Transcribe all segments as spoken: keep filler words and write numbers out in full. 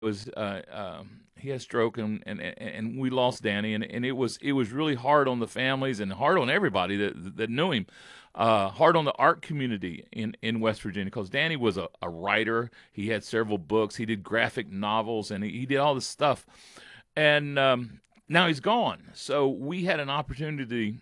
was uh, um, he had a stroke, and, and and we lost Danny, and, and it was it was really hard on the families and hard on everybody that that knew him. Uh, hard on the art community in, in West Virginia because Danny was a, a writer. He had several books. He did graphic novels, and he, he did all this stuff. And um, now he's gone. So we had an opportunity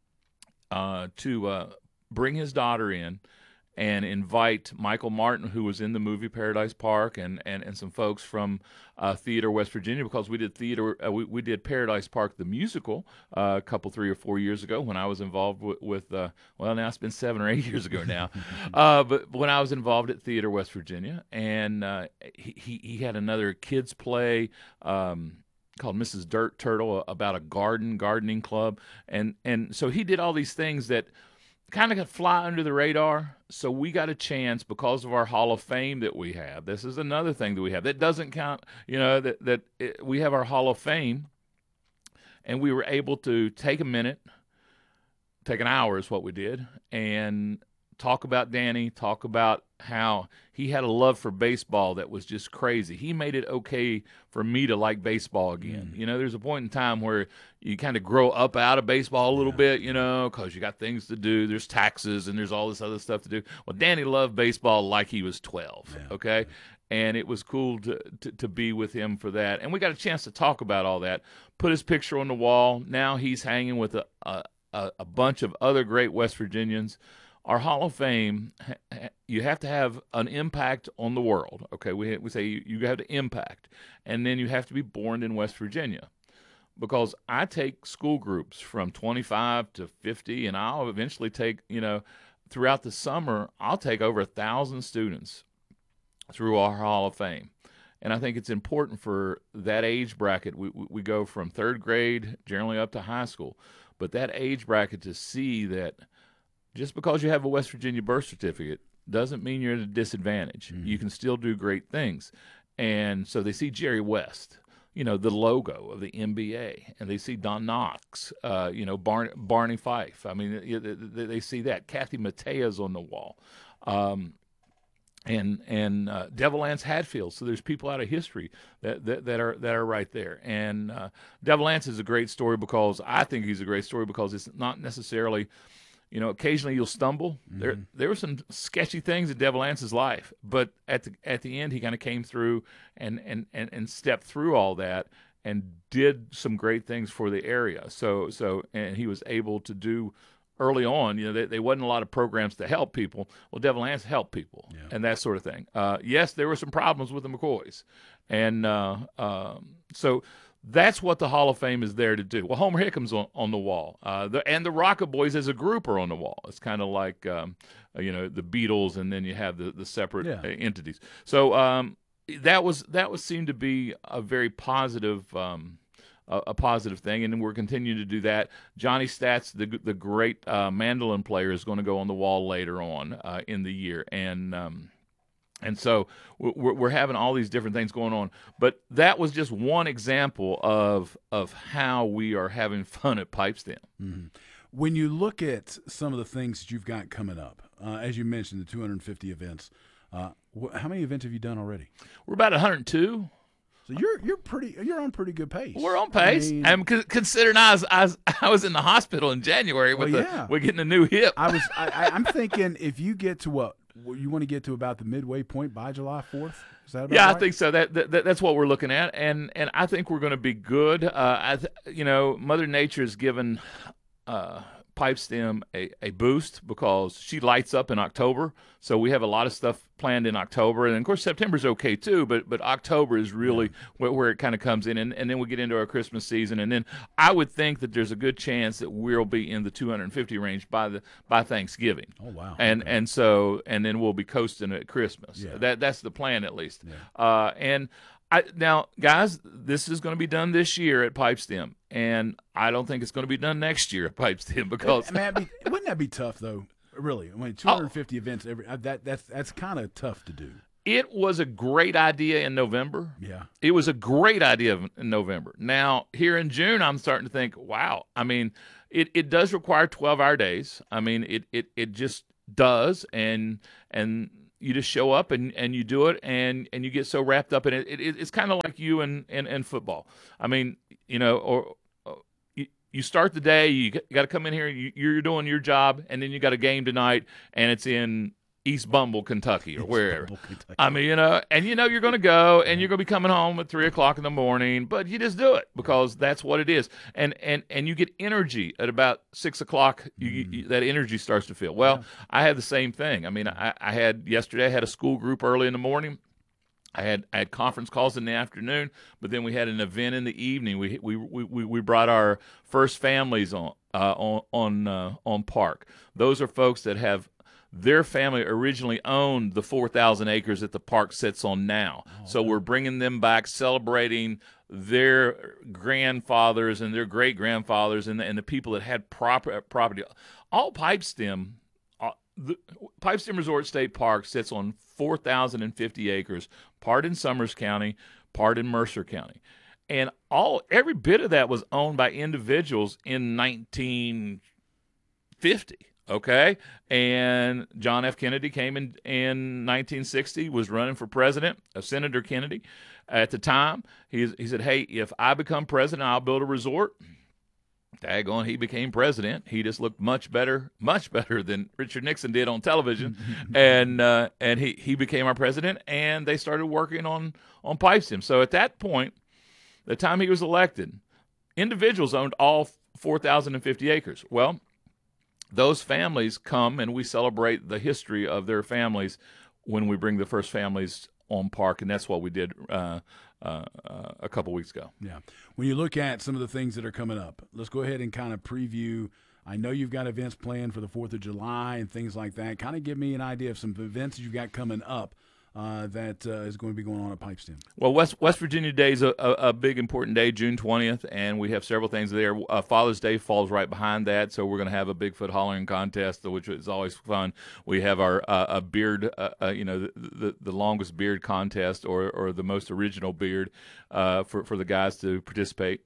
uh, to uh, bring his daughter in and invite Michael Martin, who was in the movie Paradise Park, and, and, and some folks from uh, Theater West Virginia, because we did theater, uh, we, we did Paradise Park the musical uh, a couple, three or four years ago when I was involved with, with uh, well, now it's been seven or eight years ago now, uh, but when I was involved at Theater West Virginia, and uh, he, he he had another kids play. Um, called Missus Dirt Turtle about a garden gardening club, and and so he did all these things that kind of fly under the radar. So we got a chance because of our Hall of Fame that we have. This is another thing that we have that doesn't count. You know that that it, we have our Hall of Fame, and we were able to take a minute, take an hour is what we did, and talk about Danny, talk about how he had a love for baseball that was just crazy. He made it okay for me to like baseball again. Mm. You know, there's a point in time where you kind of grow up out of baseball a little yeah. bit, you know, because you got things to do. There's taxes and there's all this other stuff to do. Well, Danny loved baseball like he was twelve, yeah. okay? Yeah. And it was cool to, to, to be with him for that. And we got a chance to talk about all that, put his picture on the wall. Now he's hanging with a, a, a bunch of other great West Virginians. Our Hall of Fame, you have to have an impact on the world. Okay, we we say you, you have to impact, and then you have to be born in West Virginia, because I take school groups from twenty-five to fifty, and I'll eventually take, you know, throughout the summer, I'll take over a thousand students through our Hall of Fame. And I think it's important for that age bracket. We we go from third grade generally up to high school, but that age bracket to see that just because you have a West Virginia birth certificate doesn't mean you're at a disadvantage. Mm-hmm. You can still do great things. And so they see Jerry West, you know, the logo of the N B A, and they see Don Knox, uh, you know, Bar- Barney Fife. I mean, they, they see that. Kathy Matea's on the wall. Um, and and uh, Devil Anse Hatfield. So there's people out of history that, that, that are that are right there. And uh, Devil Anse is a great story because I think he's a great story because it's not necessarily – you know, occasionally you'll stumble. Mm-hmm. There, there were some sketchy things in Devil Anse's life, but at the at the end, he kind of came through and, and, and, and stepped through all that and did some great things for the area. So so and he was able to do early on. You know, there, there wasn't a lot of programs to help people. Well, Devil Anse helped people yeah. and that sort of thing. Uh, yes, there were some problems with the McCoys, and uh, um, so. That's what the Hall of Fame is there to do. Well, Homer Hickham's on, on the wall, uh, the, and the Rocket Boys as a group are on the wall. It's kind of like, um, you know, the Beatles, and then you have the, the separate yeah. entities. So um, that was that was seemed to be a very positive um, a, a positive thing, and we're continuing to do that. Johnny Stats, the the great uh, mandolin player, is going to go on the wall later on uh, in the year, and. Um, And so we're, we're having all these different things going on. But that was just one example of of how we are having fun at Pipestem. Mm-hmm. When you look at some of the things that you've got coming up, uh, as you mentioned, the two hundred fifty events, uh, wh- how many events have you done already? We're about one hundred two. So you're you're pretty you're on pretty good pace. We're on pace. I mean, and considering I was, I was I was in the hospital in January with well, yeah. the, we're getting a new hip. I was I, I'm thinking if you get to what you want to get to about the midway point by July fourth. Is that about yeah, right? I think so. That, that that's what we're looking at, and and I think we're going to be good. Uh, I th- you know, Mother Nature has given uh, Pipestem a, a boost because she lights up in October. So we have a lot of stuff planned in October, and of course September's okay too. But but October is really yeah. where, where it kind of comes in, and, and then we get into our Christmas season, and then I would think that there's a good chance that we'll be in the two hundred fifty range by the by Thanksgiving. Oh wow! And okay. and so and then we'll be coasting at Christmas. Yeah. That that's the plan at least. Yeah. Uh, and I now guys, this is going to be done this year at Pipestem, and I don't think it's going to be done next year at Pipestem because Man, be, wouldn't that be tough though? Really, I mean, two hundred fifty oh. events every that that's that's kind of tough to do. It was a great idea in November. Yeah, it was a great idea in November. Now here in June, I'm starting to think, wow. I mean, it, it does require twelve hour days. I mean, it it it just does, and and you just show up and, and you do it, and, and you get so wrapped up in it. it, it it's kind of like you in, in, in football. I mean, you know, or, or you, you start the day, you got to come in here, you, you're doing your job, and then you got a game tonight, and it's in East Bumble, Kentucky, or East wherever. Bumble, Kentucky. I mean, you know, and you know you're going to go, and you're going to be coming home at three o'clock in the morning, but you just do it because that's what it is. And and and you get energy at about six o'clock. You, Mm. you, that energy starts to feel. Well, Yeah. I had the same thing. I mean, I, I had yesterday. I had a school group early in the morning. I had I had conference calls in the afternoon, but then we had an event in the evening. We we we we brought our first families on uh, on on uh, on Park. Those are folks that have. Their family originally owned the four thousand acres that the park sits on now. Oh, So okay. we're bringing them back, celebrating their grandfathers and their great-grandfathers and the, and the people that had proper, property. All Pipestem, uh, the Pipestem Resort State Park sits on four thousand fifty acres, part in Summers County, part in Mercer County. And all every bit of that was owned by individuals in nineteen fifty. Okay, and John F. Kennedy came in in nineteen sixty, was running for president, uh, Senator Kennedy. At the time, he, he said, hey, if I become president, I'll build a resort. Daggone, he became president. He just looked much better, much better than Richard Nixon did on television. and uh, and he, he became our president, and they started working on, on Pipestem. So at that point, the time he was elected, individuals owned all four thousand fifty acres. Well, those families come, and we celebrate the history of their families when we bring the first families on Park, and that's what we did uh, uh, uh, a couple weeks ago. Yeah. When you look at some of the things that are coming up, let's go ahead and kind of preview. I know you've got events planned for the fourth of July and things like that. Kind of give me an idea of some events you've got coming up uh, that uh, is going to be going on at Pipestem. Well, West West Virginia Day is a, a, a big, important day, June twentieth, and we have several things there. Uh, Father's Day falls right behind that, so we're going to have a Bigfoot hollering contest, which is always fun. We have our uh, a beard, uh, uh, you know, the, the the longest beard contest, or or the most original beard uh, for for the guys to participate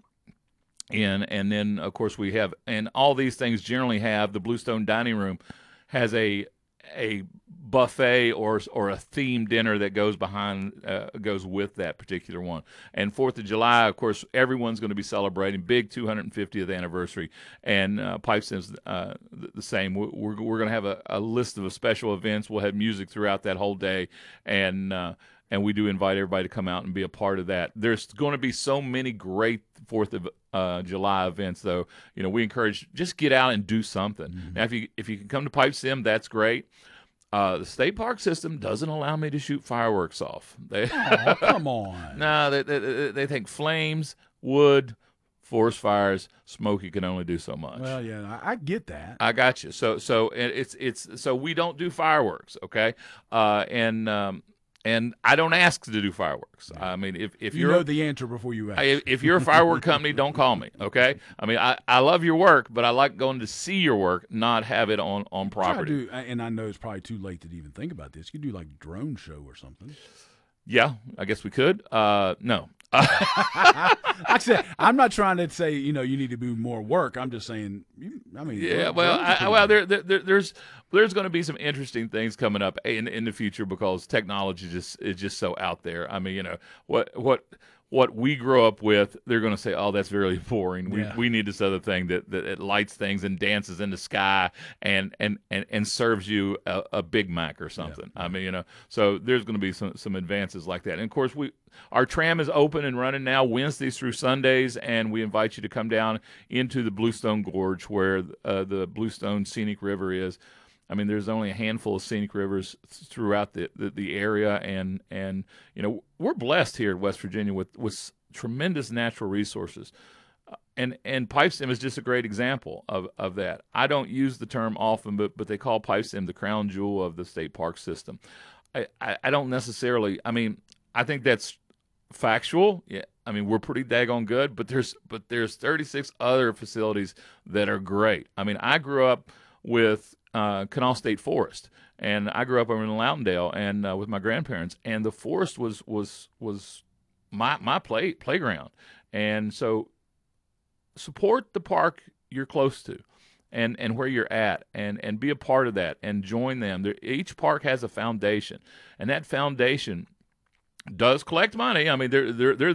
in, and then of course we have, and all these things generally have the Bluestone Dining Room has a a buffet or or a themed dinner that goes behind uh, goes with that particular one. And Fourth of July, of course, everyone's going to be celebrating big two hundred fiftieth anniversary, and uh, Pipestem's uh, the, the same. We're we're going to have a, a list of special events. We'll have music throughout that whole day, and uh, and we do invite everybody to come out and be a part of that. There's going to be so many great Fourth of uh, July events, though. You know, we encourage just get out and do something. Mm-hmm. Now, if you if you can come to Pipestem, that's great. Uh, the state park system doesn't allow me to shoot fireworks off. They, oh, come on. No, they, they they think flames, wood, forest fires, smoke. You can only do so much. Well, yeah, I, I get that. I got you. So so it's it's so we don't do fireworks, okay? Uh, and um, and I don't ask to do fireworks. I mean, if if you you're know the answer before you ask. if, if you're a firework company, don't call me, okay? I mean, I, I love your work, but I like going to see your work, not have it on, on property. Do, and I know it's probably too late to even think about this. You could do like a drone show or something. Yeah, I guess we could. Uh, no. I said, I'm not trying to say, you know, you need to do more work. I'm just saying, you, I mean, yeah. Well, I, well, there, there, there's there's going to be some interesting things coming up in in the future because technology just is just so out there. I mean, you know, what what. What we grow up with, they're going to say, "Oh, that's very boring. We yeah. we need this other thing that, that it lights things and dances in the sky and and, and, and serves you a, a Big Mac or something." Yeah. I mean, you know, so there's going to be some, some advances like that. And of course, we our tram is open and running now Wednesdays through Sundays, and we invite you to come down into the Bluestone Gorge where uh, the Bluestone Scenic River is. I mean, there's only a handful of scenic rivers throughout the, the, the area, and and you know we're blessed here in West Virginia with, with tremendous natural resources, uh, and and Pipestem is just a great example of, of that. I don't use the term often, but but they call Pipestem the crown jewel of the state park system. I, I, I don't necessarily. I mean, I think that's factual. Yeah, I mean we're pretty daggone good, but there's but there's thirty-six other facilities that are great. I mean, I grew up with Uh, Canal State Forest, and I grew up over in Loudondale and uh, with my grandparents, and the forest was was was my my play playground, and so support the park you're close to, and, and where you're at, and, and be a part of that and join them. There, each park has a foundation, and that foundation does collect money. I mean, they're they're they're